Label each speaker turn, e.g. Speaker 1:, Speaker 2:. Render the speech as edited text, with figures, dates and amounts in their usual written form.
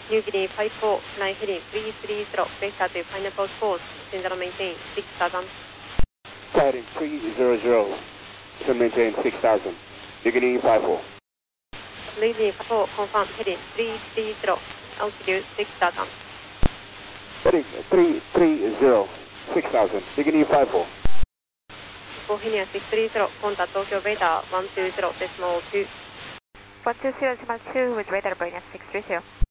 Speaker 1: New Guinea 54, flying heading 330, vector to pineapple course, send and maintain 6000.
Speaker 2: Heading 300, to maintain 6000. New Guinea 54.
Speaker 1: New Guinea 54, confirm heading 330, altitude 6000.
Speaker 2: Heading 330, 6000. New Guinea 54.
Speaker 1: Bohemia 630, contact Tokyo radar 120.2.
Speaker 3: 120.2 with radar Bohemia 630.